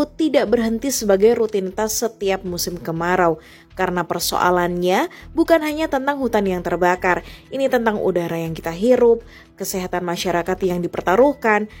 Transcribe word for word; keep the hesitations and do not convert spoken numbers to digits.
tersebut tidak berhenti sebagai rutinitas setiap musim kemarau. Karena persoalannya bukan hanya tentang hutan yang terbakar, ini tentang udara yang kita hirup, kesehatan masyarakat yang dipertaruhkan,